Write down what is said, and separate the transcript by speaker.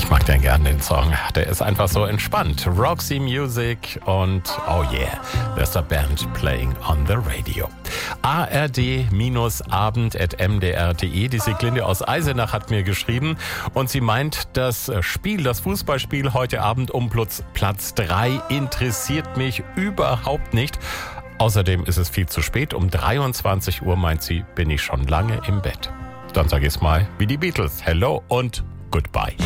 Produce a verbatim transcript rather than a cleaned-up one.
Speaker 1: Ich mag den gerne, den Song. Der ist einfach so entspannt. Roxy Music und oh yeah, there's a band playing on the radio. A R D-abend at m d r punkt d e. Die Sieglinde aus Eisenach hat mir geschrieben und sie meint, das Spiel, das Fußballspiel heute Abend um Platz drei interessiert mich überhaupt nicht. Außerdem ist es viel zu spät. Um dreiundzwanzig Uhr, meint sie, bin ich schon lange im Bett. Dann sag ich's mal wie die Beatles. Hello und goodbye.